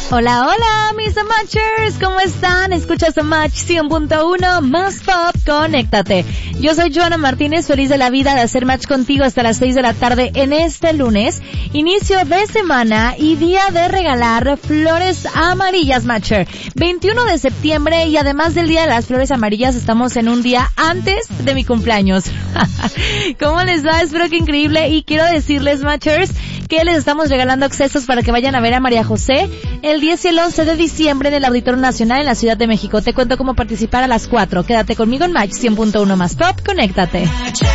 Hola, hola, mis Matchers, ¿cómo están? Escuchas a Match 100.1 más Pop, conéctate. Yo soy Joana Martínez, feliz de la vida de hacer match contigo hasta las 6 de la tarde en este lunes, inicio de semana y día de regalar flores amarillas, Matcher. 21 de septiembre y además del día de las flores amarillas estamos en un día antes de mi cumpleaños. ¿Cómo les va? Espero que increíble, y quiero decirles, Matchers, que les estamos regalando accesos para que vayan a ver a María José el 10 y el 11 de diciembre en el Auditorio Nacional en la Ciudad de México. Te cuento cómo participar a las 4. Quédate conmigo en Match 100.1 más Pop, conéctate.